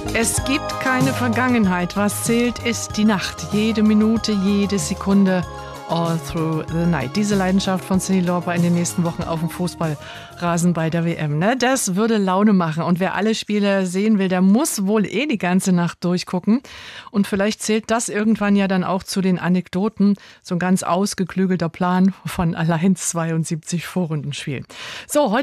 Es gibt keine Vergangenheit. Was zählt, ist die Nacht. Jede Minute, jede Sekunde. All through the night. Diese Leidenschaft von Cyndi Lauper in den nächsten Wochen auf dem Fußballrasen bei der WM. Ne? Das würde Laune machen. Und wer alle Spiele sehen will, der muss wohl die ganze Nacht durchgucken. Und vielleicht zählt das irgendwann ja dann auch zu den Anekdoten. So ein ganz ausgeklügelter Plan von allein 72 Vorrundenspielen. So, heute